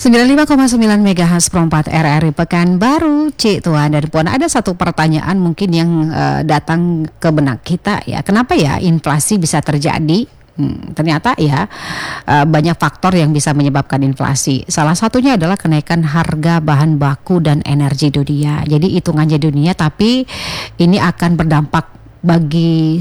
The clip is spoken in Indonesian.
95,9 MHz Pro 4 RRI Pekanbaru, Cik Tuan dan Puan. Ada satu pertanyaan mungkin yang datang ke benak kita ya. Kenapa ya inflasi bisa terjadi? Ternyata ya banyak faktor yang bisa menyebabkan inflasi. Salah satunya adalah kenaikan harga bahan baku dan energi dunia. Jadi hitungannya dunia, tapi ini akan berdampak bagi